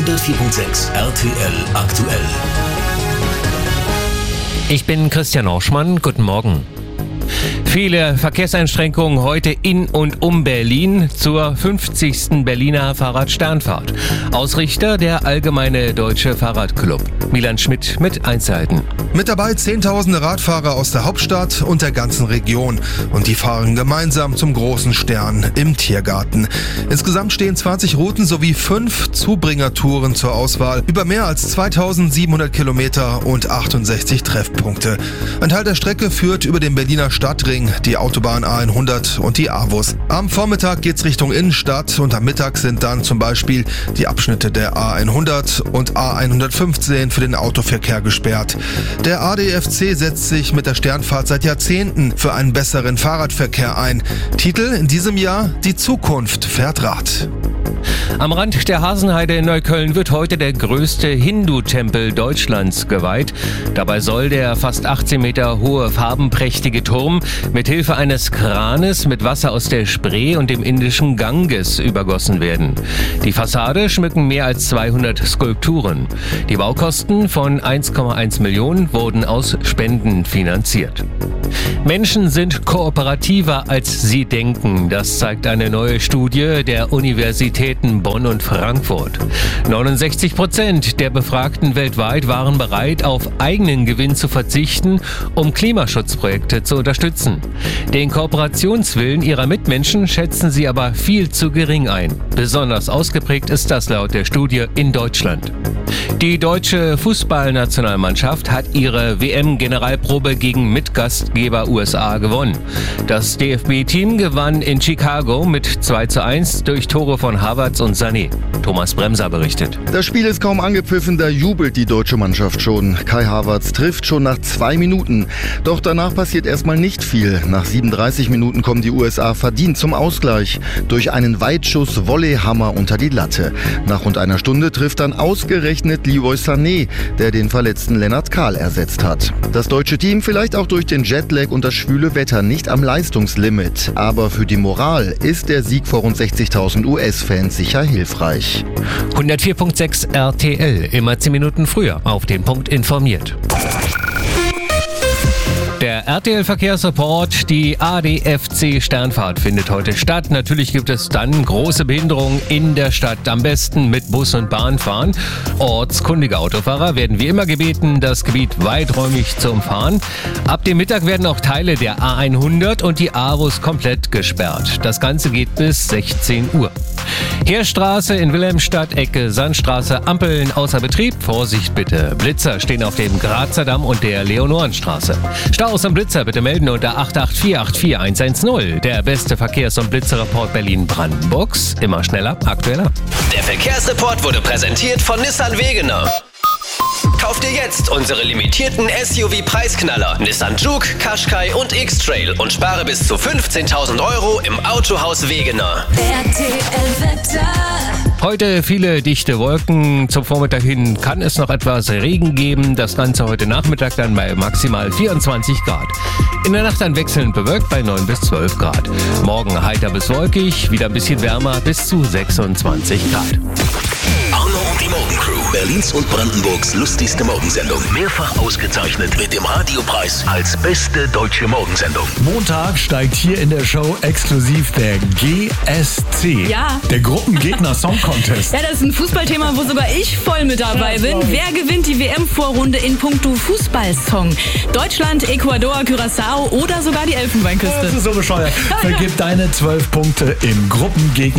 104.6 RTL aktuell. Ich bin Christian Orschmann, guten Morgen. Viele Verkehrseinschränkungen heute in und um Berlin zur 50. Berliner Fahrradsternfahrt. Ausrichter der Allgemeine Deutsche Fahrradclub. Milan Schmidt mit Einzelheiten. Mit dabei Zehntausende Radfahrer aus der Hauptstadt und der ganzen Region. Und die fahren gemeinsam zum großen Stern im Tiergarten. Insgesamt stehen 20 Routen sowie 5 Zubringertouren zur Auswahl. Über mehr als 2700 Kilometer und 68 Treffpunkte. Ein Teil der Strecke führt über den Berliner Stadtring, die Autobahn A100 und die AWUS. Am Vormittag geht's Richtung Innenstadt und am Mittag sind dann zum Beispiel die Abschnitte der A100 und A115 für den Autoverkehr gesperrt. Der ADFC setzt sich mit der Sternfahrt seit Jahrzehnten für einen besseren Fahrradverkehr ein. Titel in diesem Jahr: Die Zukunft fährt Rad. Am Rand der Hasenheide in Neukölln wird heute der größte Hindu-Tempel Deutschlands geweiht. Dabei soll der fast 18 Meter hohe farbenprächtige Turm mit Hilfe eines Kranes mit Wasser aus der Spree und dem indischen Ganges übergossen werden. Die Fassade schmücken mehr als 200 Skulpturen. Die Baukosten von 1,1 Millionen wurden aus Spenden finanziert. Menschen sind kooperativer, als sie denken. Das zeigt eine neue Studie der Universitäten Bonn und Frankfurt. 69% der Befragten weltweit waren bereit, auf eigenen Gewinn zu verzichten, um Klimaschutzprojekte zu unterstützen. Den Kooperationswillen ihrer Mitmenschen schätzen sie aber viel zu gering ein. Besonders ausgeprägt ist das laut der Studie in Deutschland. Die deutsche Fußballnationalmannschaft hat ihre WM-Generalprobe gegen Mitgastgeber USA gewonnen. Das DFB-Team gewann in Chicago mit 2:1 durch Tore von Havertz und Sané. Thomas Bremser berichtet. Das Spiel ist kaum angepfiffen, da jubelt die deutsche Mannschaft schon. Kai Havertz trifft schon nach 2 Minuten. Doch danach passiert erstmal nicht viel. Nach 37 Minuten kommen die USA verdient zum Ausgleich. Durch einen Weitschuss Volleyhammer unter die Latte. Nach rund einer Stunde trifft dann ausgerechnet Leroy Sané, der den verletzten Lennart Kahl ersetzt hat. Das deutsche Team vielleicht auch durch den Jetlag und das schwüle Wetter nicht am Leistungslimit. Aber für die Moral ist der Sieg vor rund 60.000 US-Fans sicher hilfreich. 104.6 RTL, immer 10 Minuten früher auf den Punkt informiert. Der RTL-Verkehrsreport, die ADFC-Sternfahrt findet heute statt. Natürlich gibt es dann große Behinderungen in der Stadt. Am besten mit Bus und Bahn fahren. Ortskundige Autofahrer werden wie immer gebeten, das Gebiet weiträumig zu umfahren. Ab dem Mittag werden auch Teile der A100 und die AWUS komplett gesperrt. Das Ganze geht bis 16 Uhr. Heerstraße in Wilhelmstadt, Ecke Sandstraße, Ampeln außer Betrieb. Vorsicht bitte. Blitzer stehen auf dem Grazer Damm und der Leonorenstraße. Staus am Blitzer bitte melden unter 88484 Der beste Verkehrs- und Blitzerreport Berlin-Brandenburgs. Immer schneller, aktueller. Der Verkehrsreport wurde präsentiert von Nissan Wegener. Kauf dir jetzt unsere limitierten SUV-Preisknaller Nissan Juke, Qashqai und X-Trail und spare bis zu 15.000 € im Autohaus Wegener. RTL-Wetter. Heute viele dichte Wolken. Zum Vormittag hin kann es noch etwas Regen geben. Das Ganze heute Nachmittag dann bei maximal 24 Grad. In der Nacht dann wechselnd bewölkt bei 9 bis 12 Grad. Morgen heiter bis wolkig, wieder ein bisschen wärmer bis zu 26 Grad. Arno und die Morgencrew. Berlins und Brandenburgs lustigste Morgensendung. Mehrfach ausgezeichnet mit dem Radiopreis als beste deutsche Morgensendung. Montag steigt hier in der Show exklusiv der GSC. Ja. Der Gruppengegner Song Contest. Ja, das ist ein Fußballthema, wo sogar ich voll mit dabei bin. Wer gewinnt die WM-Vorrunde in puncto Fußballsong? Deutschland, Ecuador, Curaçao oder sogar die Elfenbeinküste? Das ist so bescheuert. Vergib deine 12 Punkte im Gruppengegner